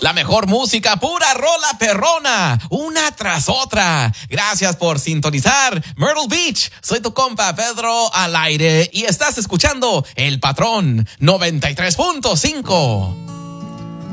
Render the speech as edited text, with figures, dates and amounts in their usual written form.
La mejor música, pura rola perrona, una tras otra. Gracias por sintonizar Myrtle Beach. Soy tu compa Pedro al aire y estás escuchando El Patrón 93.5.